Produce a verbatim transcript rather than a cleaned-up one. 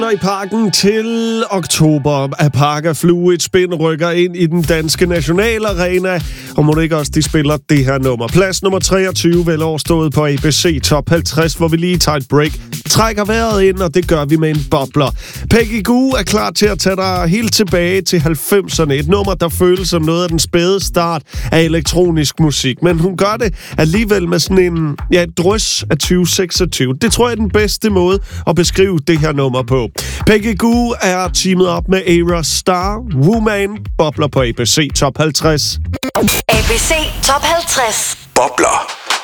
I parken til oktober. Apaga Fluid Spin rykker ind i den danske nationalarena, og må det ikke også, de spiller det her nummer. Plads nummer treogtyve, vel overstået på A B C Top halvtreds, hvor vi lige tager et break, trækker vejret ind, og det gør vi med en bobler. Peggy Gou er klar til at tage dig helt tilbage til halvfemserne. Et nummer, der føles som noget af den spæde start af elektronisk musik, men hun gør det alligevel med sådan en, ja, et drys af tyve seksogtyve. Det tror jeg er den bedste måde at beskrive det her nummer på. Peggy Gou er teamet op med Ayra Starr, Woman, bobler på A B C Top halvtreds. A B C Top halvtreds. Bobler.